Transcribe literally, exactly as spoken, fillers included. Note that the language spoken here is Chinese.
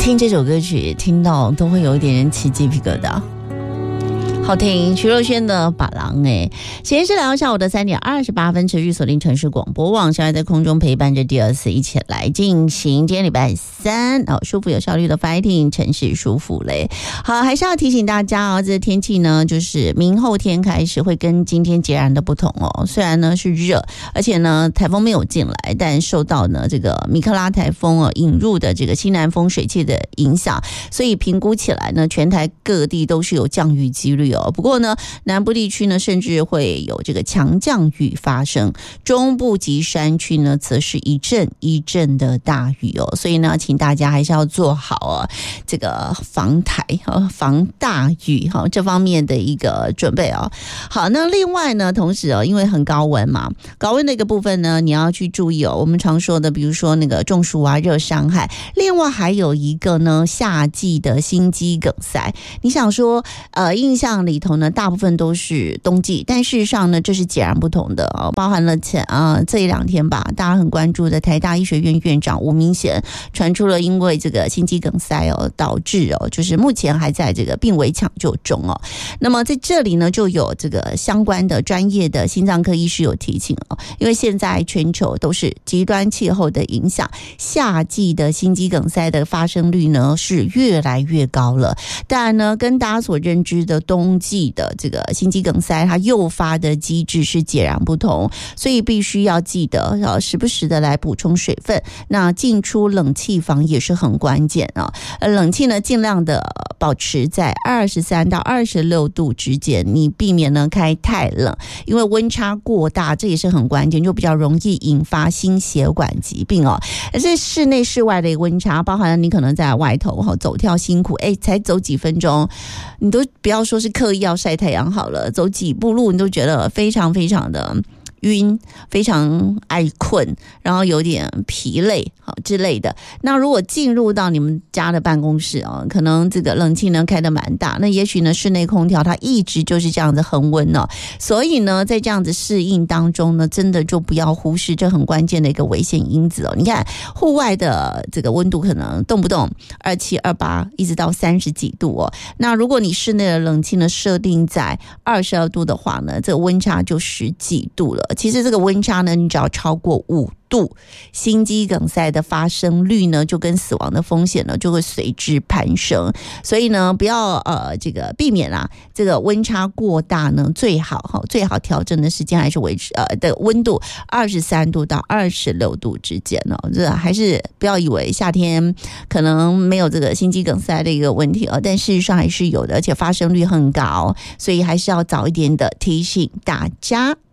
听这首歌曲听到都会有一点起鸡皮疙瘩，好听。徐若瑄的《把郎》哎，现在是来到下午的三点二十八分，持续锁定城市广播网，现在在空中陪伴着第二次一起来进行今天礼拜三哦，舒服有效率的 fighting 城市舒服嘞。好，还是要提醒大家哦，这个天气呢，就是明后天开始会跟今天截然的不同哦。虽然呢是热，而且呢台风没有进来，但受到呢这个米克拉台风哦引入的这个西南风水气的影响，所以评估起来呢，全台各地都是有降雨几率哦。不过呢，南部地区呢，甚至会有这个强降雨发生，中部及山区呢，则是一阵一阵的大雨哦。所以呢，请大家还是要做好哦这个防台哦、防大雨哈、哦、这方面的一个准备哦。好，那另外呢，同时哦，因为很高温嘛，高温的一个部分呢，你要去注意哦。我们常说的，比如说那个中暑啊、热伤害，另外还有一个呢，夏季的心肌梗塞。你想说，呃，印象里头呢，大部分都是冬季，但事实上呢，这是截然不同的哦。包含了前啊、呃、这一两天吧，大家很关注的台大医学院院长吴明贤传出了因为这个心肌梗塞哦，导致哦，就是目前还在这个病危抢救中哦。那么在这里呢，就有这个相关的专业的心脏科医师有提醒哦，因为现在全球都是极端气候的影响，夏季的心肌梗塞的发生率呢是越来越高了。当然呢，跟大家所认知的冬季的这个心肌梗塞，它诱发的机制是截然不同，所以必须要记得要时不时的来补充水分。那进出冷气房也是很关键啊，冷气呢尽量的保持在二十三到二十六度之间，你避免呢开太冷，因为温差过大，这也是很关键，就比较容易引发心血管疾病哦。而这室内室外的一个温差，包含了你可能在外头哈走跳辛苦，哎，才走几分钟，你都不要说是刻意要晒太阳好了，走几步路你都觉得非常非常的晕，非常爱困，然后有点疲累好之类的。那如果进入到你们家的办公室哦，可能这个冷气呢开得蛮大，那也许呢室内空调它一直就是这样子恒温哦，所以呢在这样子适应当中呢，真的就不要忽视这很关键的一个危险因子哦。你看户外的这个温度可能动不动二七二八一直到三十几度哦，那如果你室内的冷气呢设定在二十二度的话呢，这个温差就十几度了。其实这个温差呢，你只要超过五度，心肌梗塞的发生率呢，就跟死亡的风险呢，就会随之攀升。所以呢，不要呃这个避免啦，这个温差过大呢，最好哈，最好调整的时间还是维持呃的温度二十三度到二十六度之间哦。这还是不要以为夏天可能没有这个心肌梗塞的一个问题哦，但事实上还是有的，而且发生率很高，所以还是要早一点的提醒大家。